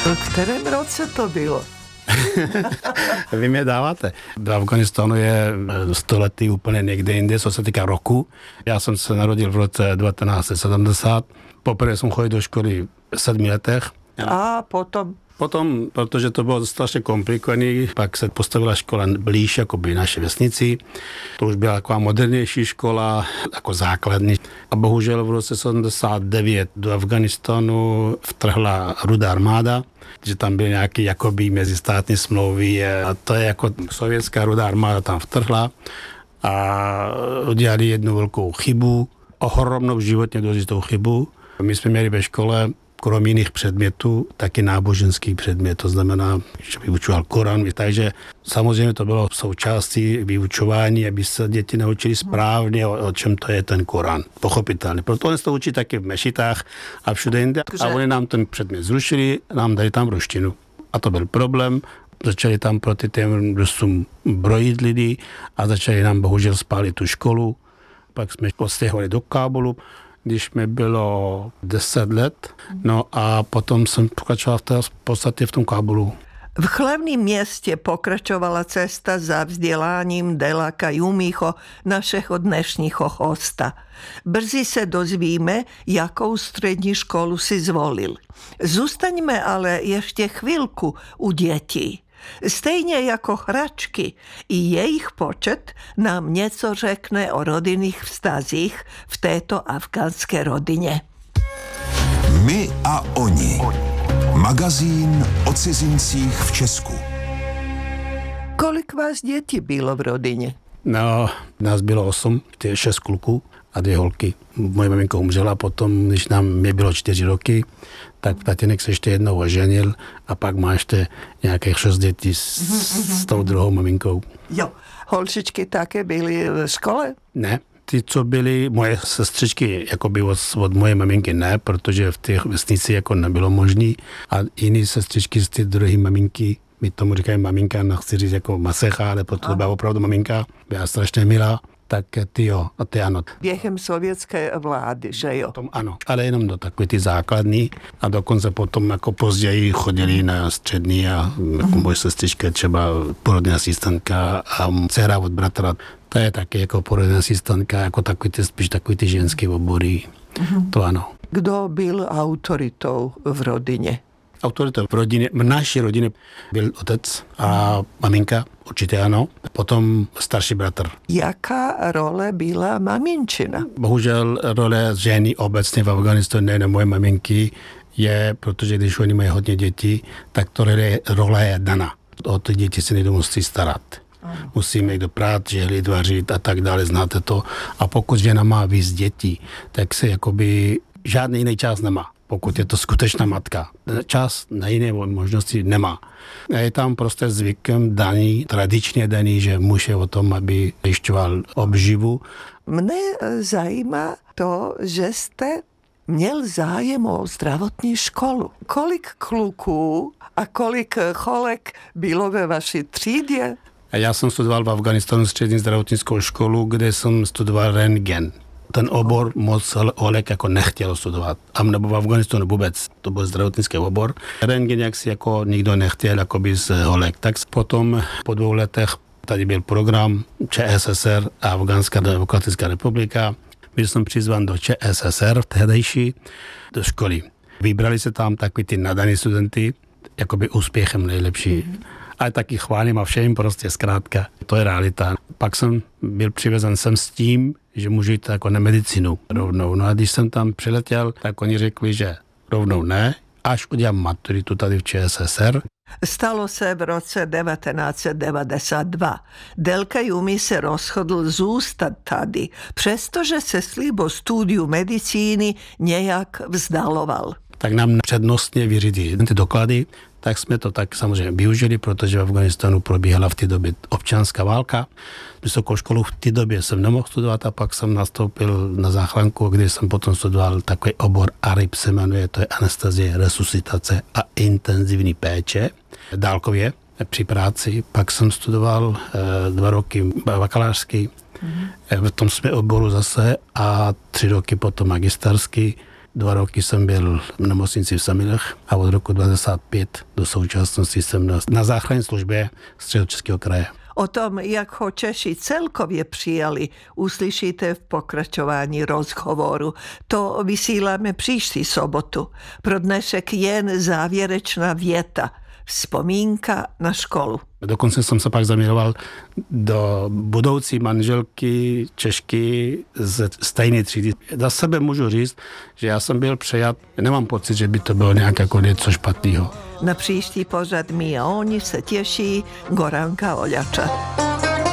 V kterém roce to bylo? Vy mě dáváte. Do Afganistánu je století úplně někde jinde, co se týká roku. Já jsem se narodil v roce 1970. Poprvé jsem chodil do školy v 7 letech. A potom? Potom, protože to bylo strašně komplikované, pak se postavila škola blíž jakoby naší vesnici. To už byla taková modernější škola, jako základní. A bohužel v roce 79 do Afganistánu vtrhla Rudá armáda, že tam byly nějaké jakoby mezistátní smlouvy a to je jako sovětská Rudá armáda tam vtrhla a udělali jednu velkou chybu, ohromnou životně důležitou chybu. My jsme měli ve škole krom jiných předmětů, taky náboženský předmět, to znamená, že vyučoval Korán, takže samozřejmě to bylo součástí vyučování, aby se děti naučili správně, o čem to je ten Korán, pochopitelně. Proto oni se to učí taky v mešitách a všude jinde. A oni nám ten předmět zrušili, nám dali tam ruštinu. A to byl problém. Začali tam proti těm Rusům brojit lidi a začali nám bohužel spálit tu školu. Pak jsme odstěhovali do Kábulu, když mi bylo 10 let, no a potom jsem pokračoval v podstatě v tom Kábulu. V hlavním městě pokračovala cesta za vzděláním Delaka Jumiho, našeho dnešního hosta. Brzy se dozvíme, jakou střední školu si zvolil. Zůstaňme ale ještě chvilku u dětí. Stejně jako hračky, i jejich počet nám něco řekne o rodinných vztazích v této afgánské rodině. My a oni. Magazín o cizincích v Česku. Kolik vás dětí bylo v rodině? No, nás bylo 8, 6 kluků a 2 holky. Moje maminka umřela potom, když mě bylo 4 roky, tak tatínek se ještě jednou oženil a pak má ještě nějakých 6 dětí s tou druhou maminkou. Jo, holčičky také byly v škole? Ne, ty, co byly moje sestřičky, jako by od moje maminky ne, protože v té vesnici jako nebylo možný a jiný sestřičky z té druhé maminky, my tomu říkají maminka, nechci říct jako masecha, ale protože to byla opravdu maminka, byla strašně milá, tak ty jo, a ty ano. Během sovětské vlády, že jo? Potom ano, ale jenom do takové ty základní a dokonce potom jako později chodili na střední a jako moje sestřička třeba porodní asistentka a dcera od bratra, to je taky jako porodní asistentka, jako spíš takový ty ženské obory, to ano. Kdo byl autoritou v rodině? Autoritou v rodině, v naší rodině byl otec a maminka, určitě ano, potom starší bratr. Jaká role byla maminčina? Bohužel role ženy obecně v Afganistánu, nejen moje maminky, je, protože když oni mají hodně dětí, tak to role je daná. O ty děti se někdo musí starat. Musíme jít do práce, žehlit, vařit a tak dále, znáte to. A pokud žena má víc dětí, tak se jakoby žádný jiný čas nemá. Pokud je to skutečná matka. Čas na jiné možnosti nemá. A je tam prostě zvykem daný, tradičně daný, že muž je o tom, aby zajišťoval obživu. Mne zajímá to, že jste měl zájem o zdravotní školu. Kolik kluků a kolik cholek bylo ve vaší třídě? Já jsem studoval v Afganistánu střední zdravotnickou školu, kde jsem studoval rentgen. Ten obor moc holek jako nechtěl studovat. A nebo v Afganistánu vůbec, to byl zdravotnický obor. Rentgen jak si jako nikdo nechtěl jako by z holek. Tak potom po 2 letech tady byl program ČSSR a Afgánská demokratická republika. Byl jsem přizván do ČSSR tehdejší, do školy. Vybrali se tam takový ty nadaní studenty, jakoby úspěchem nejlepší. Ale taky chválím a všem prostě zkrátka. To je realita. Pak jsem byl přivezen sem s tím, že můžu jít jako na medicínu rovnou. No a když jsem tam přiletěl, tak oni řekli, že rovnou ne, až udělám maturitu tady v ČSSR. Stalo se v roce 1992. Delka Jumi se rozhodl zůstat tady, přestože se slib o studiu medicíny nějak vzdaloval. Tak nám přednostně vyřídili ty doklady, tak jsme to tak samozřejmě využili, protože v Afganistánu probíhala v té době občanská válka. Vysokou školu v té době jsem nemohl studovat a pak jsem nastoupil na záchranku, kde jsem potom studoval takový obor ARIP se jmenuje, to je anestezie, resuscitace a intenzivní péče, dálkově při práci. Pak jsem studoval 2 roky bakalářský, v tom jsme oboru zase a 3 roky potom magisterský. 2 roky jsem byl v nemocnici v Semilech a od roku 1995 do současnosti jsem na záchranné službě Středočeského kraje. O tom, jak ho Češi celkově přijali, uslyšíte v pokračování rozhovoru. To vysíláme příští sobotu. Pro dnešek jen závěrečná věta. Vzpomínka na školu. Dokonce jsem se pak zaměřoval do budoucí manželky Češky ze stejné třídy. Za sebe můžu říct, že já jsem byl přejat. Nemám pocit, že by to bylo nějak jako něco špatného. Na příští pořad My a oni se těší Goranka Oljača.